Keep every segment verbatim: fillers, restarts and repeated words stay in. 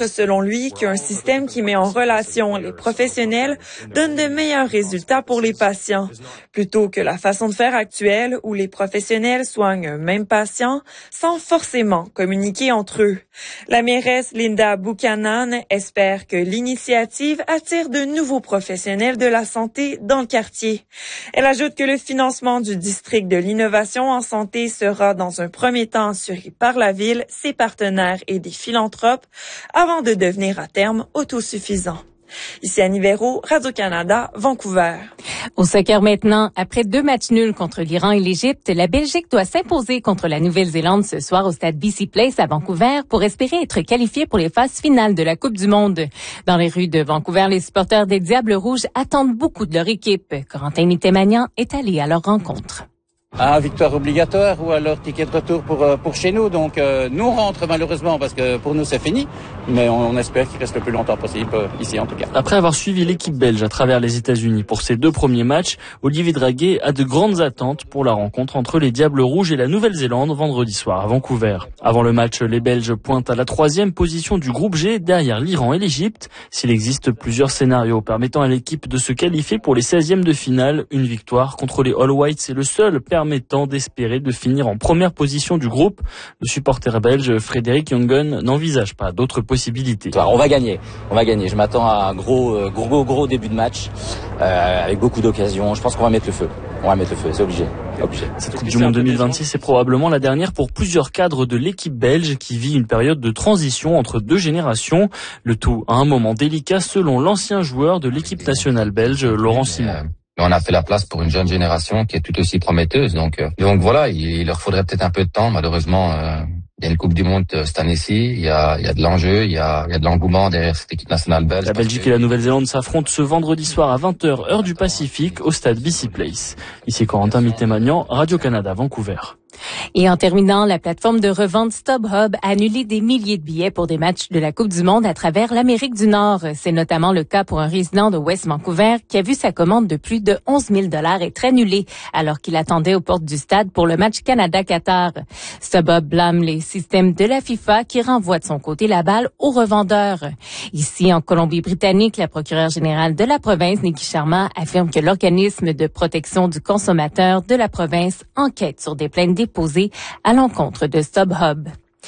démontre selon lui qu'un système qui met en relation les professionnels donne de meilleurs résultats pour les patients, plutôt que la façon de faire actuelle où les professionnels soignent un même patient sans forcément communiquer entre eux. La mairesse Linda Buchanan espère que l'initiative attire de nouveaux professionnels de la santé dans le quartier. Elle ajoute que le financement du district de l'innovation en santé sera dans un premier temps assuré par la ville, ses partenaires et des philanthropes avant de devenir à terme autosuffisant. Ici Annie Véro, Radio-Canada, Vancouver. Au soccer maintenant, après deux matchs nuls contre l'Iran et l'Égypte, la Belgique doit s'imposer contre la Nouvelle-Zélande ce soir au stade B C Place à Vancouver pour espérer être qualifiée pour les phases finales de la Coupe du Monde. Dans les rues de Vancouver, les supporters des Diables Rouges attendent beaucoup de leur équipe. Corentin Mittemagnan est allé à leur rencontre. Ah, victoire obligatoire ou alors ticket de retour pour euh, pour chez nous. Donc euh, nous on rentre malheureusement parce que pour nous c'est fini, mais on, on espère qu'il reste le plus longtemps possible euh, ici en tout cas. Après avoir suivi l'équipe belge à travers les États-Unis pour ses deux premiers matchs, Olivier Draguet a de grandes attentes pour la rencontre entre les Diables Rouges et la Nouvelle-Zélande vendredi soir à Vancouver. Avant le match, les Belges pointent à la troisième position du groupe G derrière l'Iran et l'Égypte. S'il existe plusieurs scénarios permettant à l'équipe de se qualifier pour les seizièmes de finale, une victoire contre les All Whites c'est le seul permettant d'espérer de finir en première position du groupe. Le supporter belge Frédéric Jongen n'envisage pas d'autres possibilités. On va gagner, on va gagner. Je m'attends à un gros, gros, gros, gros début de match euh, avec beaucoup d'occasions. Je pense qu'on va mettre le feu. On va mettre le feu, c'est obligé. obligé. Cette Coupe du Monde deux mille vingt-six est probablement la dernière pour plusieurs cadres de l'équipe belge qui vit une période de transition entre deux générations. Le tout à un moment délicat selon l'ancien joueur de l'équipe nationale belge, Laurent Simon. On a fait la place pour une jeune génération qui est tout aussi prometteuse. Donc, euh, donc voilà, il, il leur faudrait peut-être un peu de temps. Malheureusement, euh, il y a une Coupe du Monde cette année-ci. Il y a, il y a de l'enjeu, il y a, il y a de l'engouement derrière cette équipe nationale belge. La Belgique que... et la Nouvelle-Zélande s'affrontent ce vendredi soir à vingt heures, heure du Pacifique, au stade B C Place. Ici Corentin Mittemagnan, Radio-Canada, Vancouver. Et en terminant, la plateforme de revente StubHub a annulé des milliers de billets pour des matchs de la Coupe du Monde à travers l'Amérique du Nord. C'est notamment le cas pour un résident de West Vancouver qui a vu sa commande de plus de onze mille dollars être annulée alors qu'il attendait aux portes du stade pour le match Canada-Qatar. StubHub blâme les systèmes de la FIFA qui renvoie de son côté la balle aux revendeurs. Ici, en Colombie-Britannique, la procureure générale de la province, Nikki Sharma, affirme que l'organisme de protection du consommateur de la province enquête sur des plaintes déposées à l'encontre de StubHub.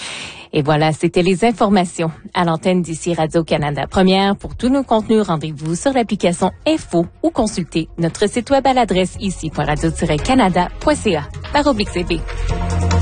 Et voilà, c'était les informations à l'antenne d'ici Radio-Canada Première. Pour tous nos contenus, rendez-vous sur l'application Info ou consultez notre site web à l'adresse ici point radio tiret canada point c a par oblique C B.